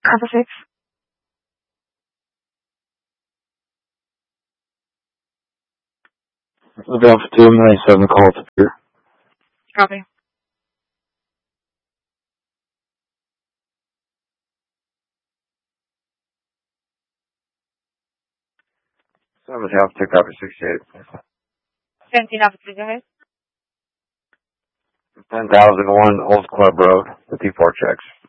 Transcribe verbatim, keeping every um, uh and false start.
Alpha six. Alpha two, ninety-seven, call to here. Copy. seven Alpha two, copy sixty-eight. seventeen Alpha two, go ahead. ten thousand one Old Club Road, fifty-four checks.